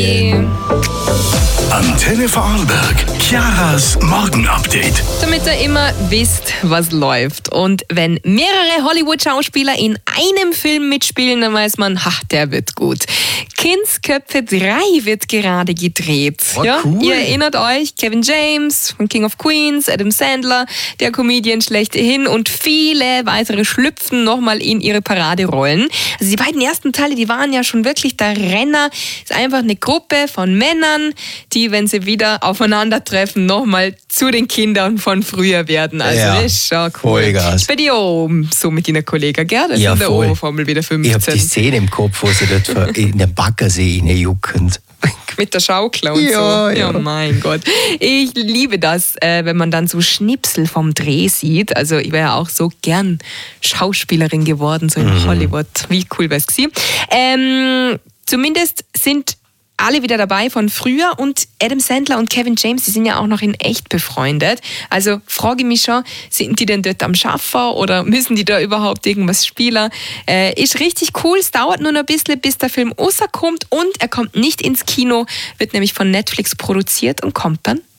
Antenne Vorarlberg, Chiaras Morgenupdate. Damit ihr immer wisst, was läuft. Und wenn mehrere Hollywood-Schauspieler in einem Film mitspielen, dann weiß man, der wird gut. Kindsköpfe 3 wird gerade gedreht. Oh, cool. Ihr erinnert euch, Kevin James von King of Queens, Adam Sandler, der Comedian schlechthin und viele weitere schlüpfen nochmal in ihre Paraderollen. Also die beiden ersten Teile, die waren ja schon wirklich der Renner. Ist einfach eine Gruppe von Männern, die, wenn sie wieder aufeinandertreffen, nochmal zu den Kindern von früher werden. Also das ist schon cool. Vollgas. Bei dir auch so mit deiner Kollegen, gell? Das Ja, ist in der voll. Oberformel wieder Ich habe 15. die Szene im Kopf, wo sie dort in den Baggersee reinjucken. Mit der Schaukel und Ja, so. ja. Mein Gott. Ich liebe das, wenn man dann so Schnipsel vom Dreh sieht. Also ich wäre ja auch so gern Schauspielerin geworden, so in Hollywood. Wie cool wäre es gewesen. Zumindest sind alle wieder dabei von früher und Adam Sandler und Kevin James, die sind ja auch noch in echt befreundet. Also frage ich mich schon, sind die denn dort am Schaffen oder müssen die da überhaupt irgendwas spielen? Ist richtig cool, es dauert nur noch ein bisschen, bis der Film rauskommt und er kommt nicht ins Kino, wird nämlich von Netflix produziert und kommt dann